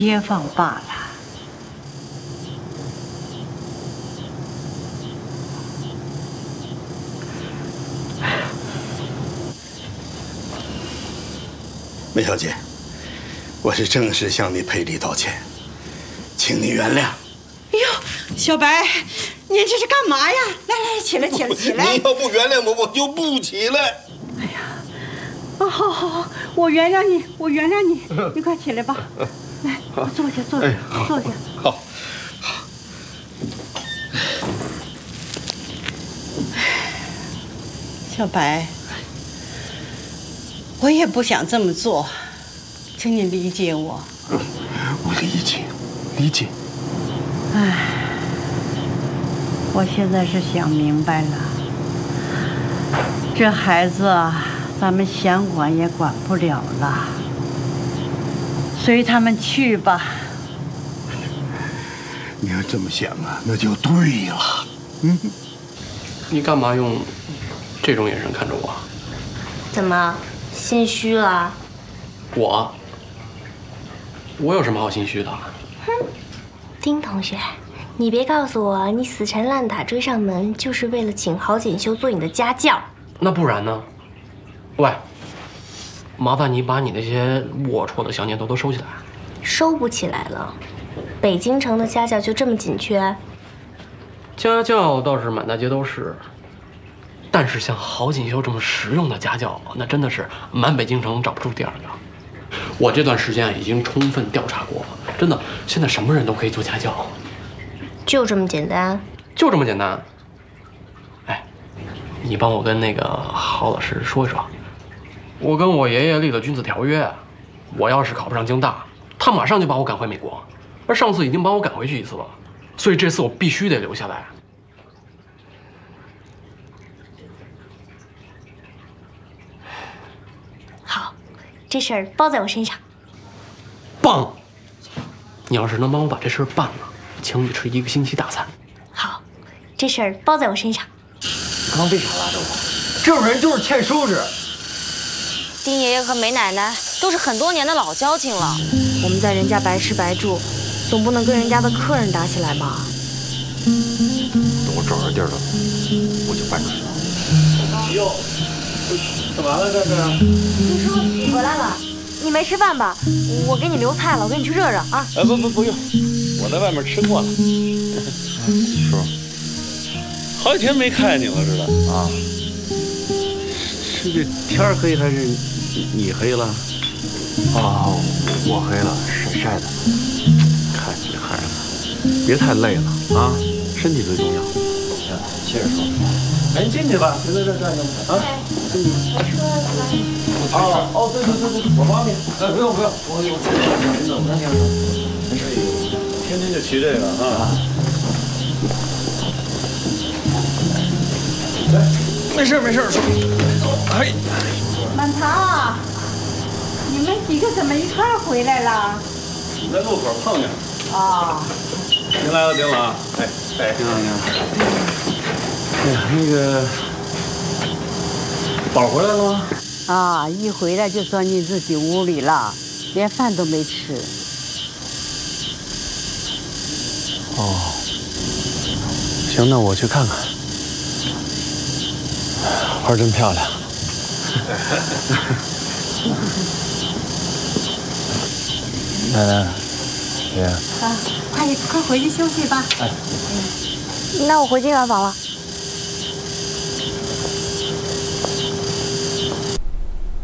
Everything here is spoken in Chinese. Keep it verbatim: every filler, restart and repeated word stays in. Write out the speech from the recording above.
街坊罢了。 梅小姐，我是正式向你赔礼道歉，请你原谅。 哎呦，小白，您这是干嘛呀？来来，起来，起来，起来！ 你要不原谅我，我就不起来。 哎呀，啊，好好好，我原谅你，我原谅你，你快起来吧。来，坐下，坐下，哎、坐下。 好，好。 小白，我也不想这么做，请你理解我。 嗯，我理解，理解。 唉，我现在是想明白了，这孩子啊，咱们想管也管不了了，随他们去吧。 你要这么想啊，那就对了。嗯， 你干嘛用这种眼神看着我？ 怎么心虚了？ 我，我有什么好心虚的？ 哼，丁同学，你别告诉我你死缠烂打追上门，就是为了请郝锦绣做你的家教。 那不然呢？喂，麻烦你把你那些龌龊的小念头都收起来。 收不起来了。北京城的家教就这么紧缺？ 家教倒是满大街都是，但是像郝锦绣这么实用的家教，那真的是满北京城找不出第二个。我这段时间啊，已经充分调查过了，真的，现在什么人都可以做家教， 就这么简单？ 就这么简单。哎，你帮我跟那个郝老师说一说，我跟我爷爷立了君子条约，我要是考不上京大，他马上就把我赶回美国，而上次已经把我赶回去一次了，所以这次我必须得留下来。 好，这事儿包在我身上。 棒！你要是能帮我把这事儿办了，请你吃一个星期大餐。 好，这事儿包在我身上。 你刚为啥拉着我？这种人就是欠收拾。 丁爷爷和梅奶奶都是很多年的老交情了， 我们在人家白吃白住，总不能跟人家的客人打起来吧？ 等我找着地儿了，我就搬出去。 哟，干嘛呢？这是？ 听说你回来了，你没吃饭吧？我给你留菜了，我给你去热热啊。 哎，不不不用，我在外面吃过了。 叔， 好几天没看见你了似的啊。 是这天儿黑还是你黑了？ 啊，我黑了，晒晒的。 看你孩子，别太累了啊，身体最重要。 谢谢叔。 哎，进去吧，别在这站着啊。进去。哦哦，对对对对，我帮你。哎，不用不用，我我自己您怎么天天说？没事，天天就骑这个啊。来，没事没事，叔。哎， 满堂，你们几个怎么一块儿回来了？ 你在路口碰见了。 啊。 您来了，丁老。哎哎，您好您好。哎呀，那个宝回来了吗？ 啊，一回来就钻进自己屋里了，连饭都没吃。 哦，行，那我去看看。花真漂亮。奶奶，爷爷。 啊，快快回去休息吧。哎。 那我回金源房了。